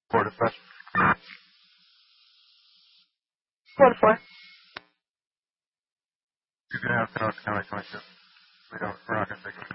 4 to 5. 4 to 4. You're going to have to know it's kind of like 22. We're not going to take it.